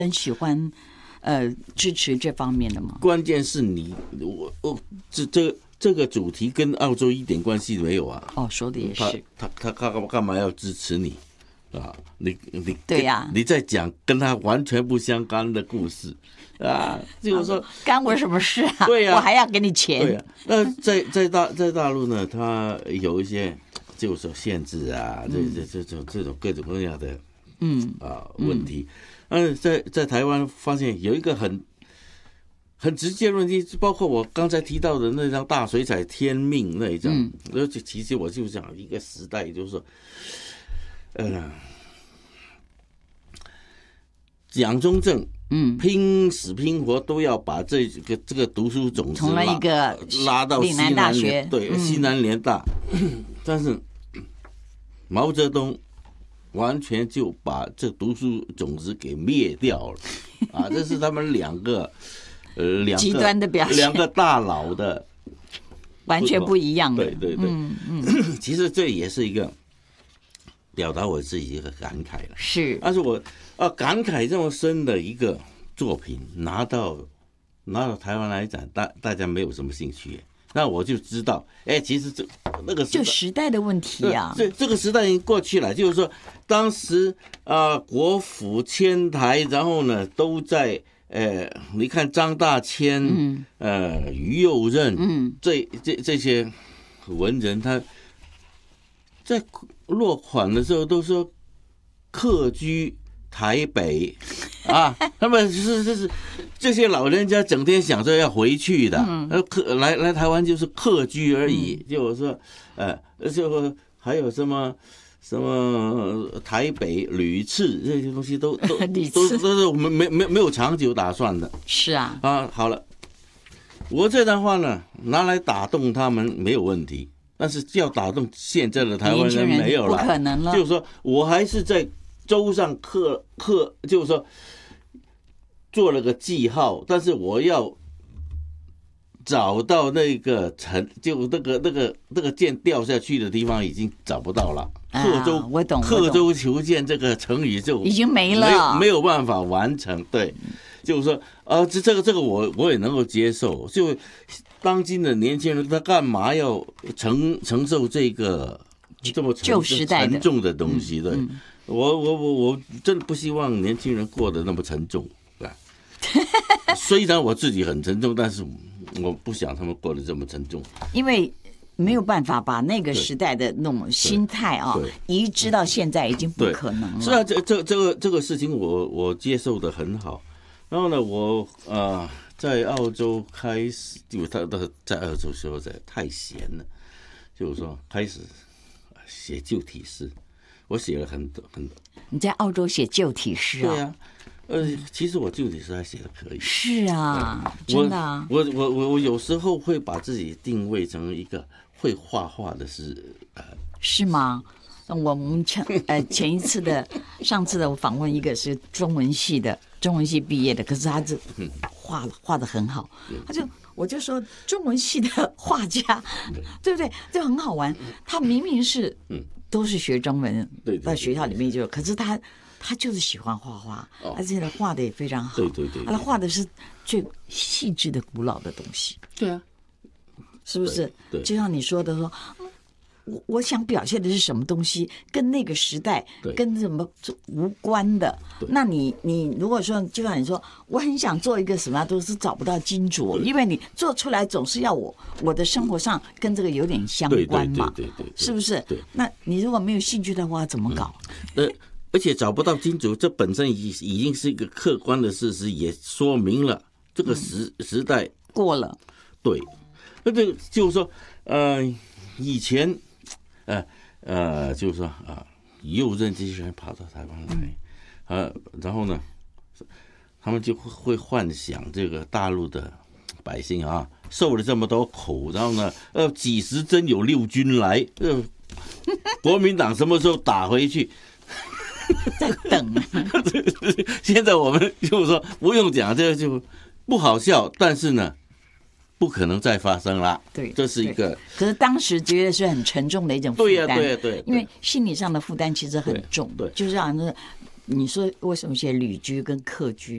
很喜欢支持这方面的吗？ 关键是这个主题跟澳洲一点关系没有啊。 哦，说的也是。 他干嘛要支持你啊？你对呀， 你在讲跟他完全不相干的故事啊，就是说干我什么事啊？ 对呀， 我还要给你钱。 对呀，那在大陆呢，它有一些就是说限制啊，这种各种各样的问题。但是在台湾发现有一个很直接的问题，包括我刚才提到的那张大水彩天命那一张，其实我就讲一个时代，就是说，蒋中正拼死拼活都要把这个读书种子拉到西南大学，对，西南联大，但是毛泽东完全就把这读书种子给灭掉了啊！这是他们两个极端的表现， 两个大佬的完全不一样的。 对，其实这也是一个表达我自己一个感慨了。 是， 但是我感慨这么深的一个作品拿到台湾来讲，大家没有什么兴趣。那我就知道，其实那个就时代的问题啊。 这个时代已经过去了，就是说，当时国府迁台，然后呢，都在你看张大千，于右任，这些文人，他在落款的时候都说客居台北啊，他们是这些老人家整天想着要回去的，来台湾就是客居而已，就是说，就还有什么台北屡次这些东西都是我们没有长久打算的。 是啊， 好了，我这段话呢拿来打动他们没有问题，但是要打动现在的台湾人没有了， 不可能了。 就是说我还是在州上刻，就是说做了个记号，但是我要找到那个就那个箭掉下去的地方已经找不到了。刻舟求剑这个成语就已经没了， 没有办法完成。对，就是说这个我也能够接受。就当今的年轻人，他干嘛要承受这个这么沉重的东西？对。我真的不希望年轻人过得那么沉重，虽然我自己很沉重，但是我不想他们过得这么沉重， 因为没有办法把那个时代的那种心态移植到现在，已经不可能了。 是啊，这个事情我接受的很好。然后呢，我在澳洲开始，因为他在澳洲时候太闲了，就是说开始写旧体诗。我写了很多。 你在澳洲写旧体诗啊？ 对啊，其实我旧体诗还写的可以。 是啊，真的啊。 我有时候会把自己定位成一个会画画的是吗？我们前一次上次的我访问一个是中文系毕业的，可是他是画的很好，我就说中文系的画家，对不对？就很好玩。他明明是都是学中文，到学校里面就，可是他就是喜欢画画，而且他画的也非常好。 对， 他画的是最细致的古老的东西。 对啊， 是不是？ 对， 就像你说的说。我想表现的是什么东西，跟那个时代跟什么无关的。那你如果说，就像你说，我很想做一个什么，都是找不到金主，因为你做出来总是要我的生活上跟这个有点相关嘛， 对， 是不是？那你如果没有兴趣的话，怎么搞？ 而且找不到金主，这本身已经是一个客观的事实，也说明了这个时代过了。 对，就是说，以前。就是说右任这些人跑到台湾来，然后呢，他们就会幻想这个大陆的百姓受了这么多苦，然后呢，几时真有六军来，国民党什么时候打回去？ 在等。 现在我们就是说不用讲，这个就不好笑，但是呢。不可能再发生了， 对， 这是一个。 可是当时觉得是很沉重的一种负担， 对， 因为心理上的负担其实很重， 对， 就是让你说为什么写旅居跟客居，